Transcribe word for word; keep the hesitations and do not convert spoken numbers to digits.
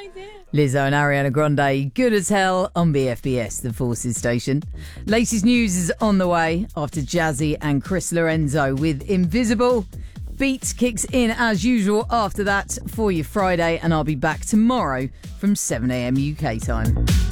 Lizzo and Ariana Grande, Good as Hell on B F B S, the Forces station. Latest news is on the way after Jazzy and Chris Lorenzo with Invisible. Beat kicks in as usual after that for your Friday, and I'll be back tomorrow from seven a.m. U K time.